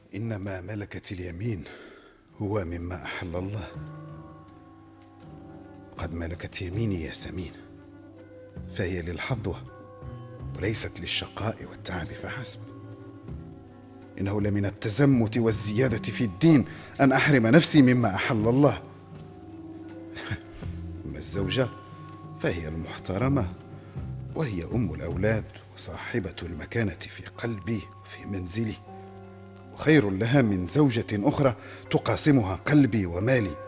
إنما ملكت اليمين هو مما أحل الله. قد ملكت يميني يا سمين، فهي للحظوة وليست للشقاء والتعب فحسب. إنه لمن التزمت والزيادة في الدين أن أحرم نفسي مما أحل الله. أما الزوجة فهي المحترمة، وهي أم الأولاد وصاحبة المكانة في قلبي وفي منزلي، وخير لها من زوجة أخرى تقاسمها قلبي ومالي.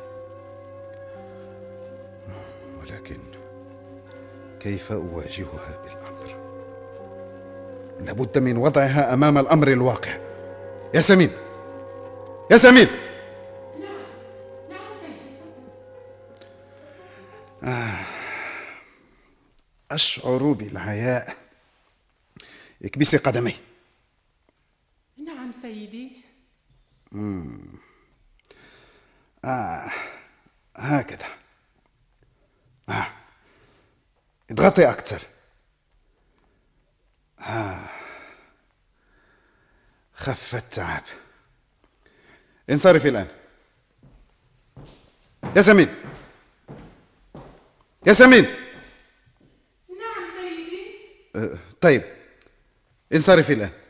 ولكن كيف أواجهها بالأمر؟ لابد من وضعها أمام الأمر الواقع. يا سمين، يا سمين! نعم سيدي. أشعر بالعياء. اكبسي قدمي. نعم سيدي. هكذا. اضغطي أكثر. خف التعب. انصرفي الآن. يا سمين، يا سمين! نعم سيدي. طيب انصرفي الآن.